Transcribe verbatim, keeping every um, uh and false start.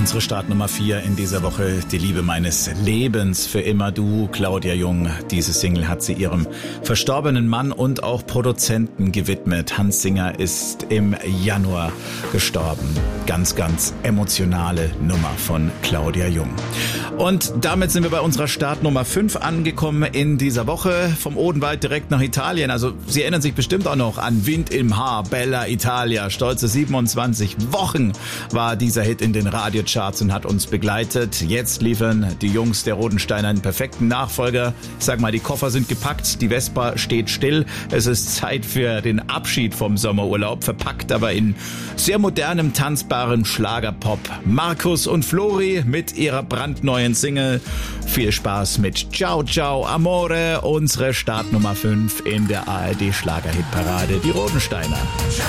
Unsere Startnummer vier in dieser Woche, die Liebe meines Lebens, für immer du, Claudia Jung. Diese Single hat sie ihrem verstorbenen Mann und auch Produzenten gewidmet. Hans Singer ist im Januar gestorben. Ganz, ganz emotionale Nummer von Claudia Jung. Und damit sind wir bei unserer Startnummer fünf angekommen in dieser Woche. Vom Odenwald direkt nach Italien. Also Sie erinnern sich bestimmt auch noch an Wind im Haar, Bella Italia. Stolze siebenundzwanzig Wochen war dieser Hit in den Radiocharts und hat uns begleitet. Jetzt liefern die Jungs der Rodensteiner einen perfekten Nachfolger. Ich sag mal, die Koffer sind gepackt, die Vespa steht still. Es ist Zeit für den Abschied vom Sommerurlaub, verpackt aber in sehr modernem, tanzbarem Schlagerpop. Markus und Flori mit ihrer brandneuen Single. Viel Spaß mit Ciao Ciao Amore, unsere Startnummer fünf in der A R D Schlagerhitparade, die Rodensteiner.